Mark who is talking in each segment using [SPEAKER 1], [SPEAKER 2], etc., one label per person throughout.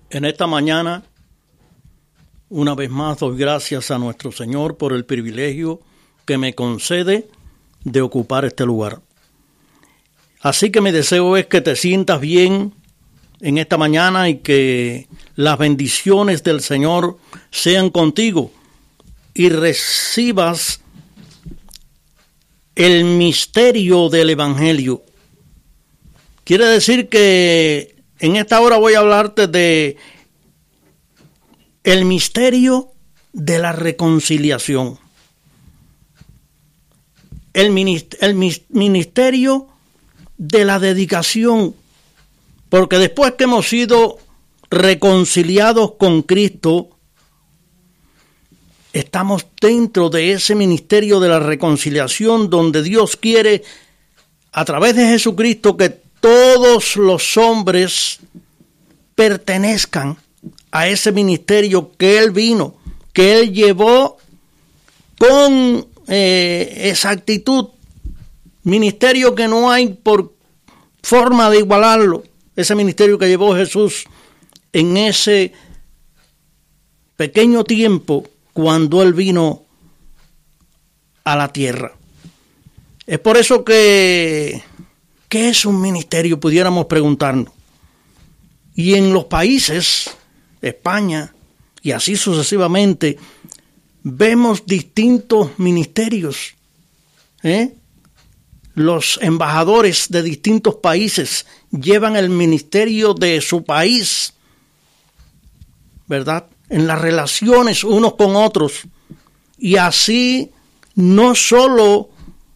[SPEAKER 1] En esta mañana, una vez más, doy gracias a nuestro Señor por el privilegio que me concede de ocupar este lugar. Así que mi deseo es que te sientas bien en esta mañana y que las bendiciones del Señor sean contigo y recibas el misterio del Evangelio. Quiere decir que en esta hora voy a hablarte de el misterio de la reconciliación. El ministerio de la dedicación. Porque después que hemos sido reconciliados con Cristo, estamos dentro de ese ministerio de la reconciliación donde Dios quiere, a través de Jesucristo, que todos los hombres pertenezcan a ese ministerio que Él vino, que Él llevó con exactitud, ministerio que no hay por forma de igualarlo, ese ministerio que llevó Jesús en ese pequeño tiempo cuando Él vino a la tierra. Es por eso que ¿qué es un ministerio? Pudiéramos preguntarnos. Y en los países, España y así sucesivamente, vemos distintos ministerios. Los embajadores de distintos países llevan el ministerio de su país, ¿verdad? En las relaciones unos con otros. Y así no solo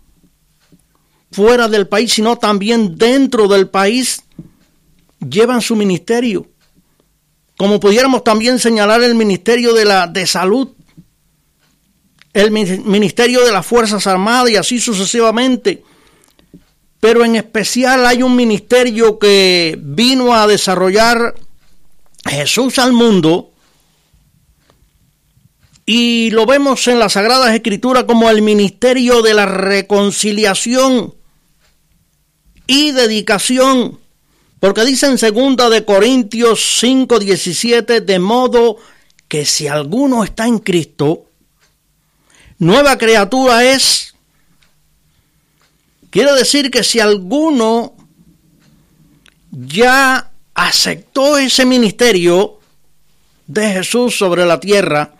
[SPEAKER 1] fuera del país, sino también dentro del país, llevan su ministerio. Como pudiéramos también señalar el ministerio de salud, el ministerio de las Fuerzas Armadas y así sucesivamente. Pero en especial hay un ministerio que vino a desarrollar Jesús al mundo y lo vemos en las Sagradas Escrituras como el ministerio de la reconciliación y dedicación, porque dice en 2 de Corintios 5:17, de modo que si alguno está en Cristo, nueva criatura es. Quiere decir que si alguno ya aceptó ese ministerio de Jesús sobre la tierra,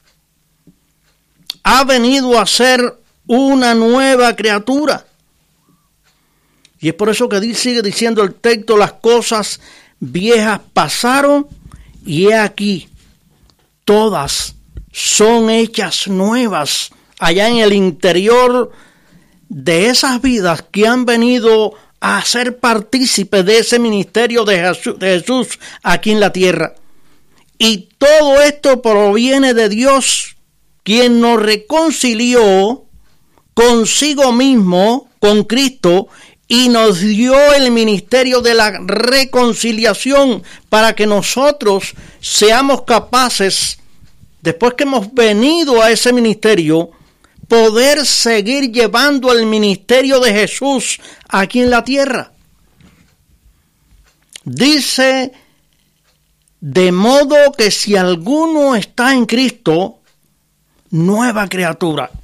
[SPEAKER 1] ha venido a ser una nueva criatura. Y es por eso que sigue diciendo el texto, las cosas viejas pasaron y he aquí, todas son hechas nuevas allá en el interior de esas vidas que han venido a ser partícipes de ese ministerio de Jesús aquí en la tierra. Y todo esto proviene de Dios, quien nos reconcilió consigo mismo, con Cristo, y nos dio el ministerio de la reconciliación para que nosotros seamos capaces, después que hemos venido a ese ministerio, poder seguir llevando el ministerio de Jesús aquí en la tierra. Dice, de modo que si alguno está en Cristo, nueva criatura.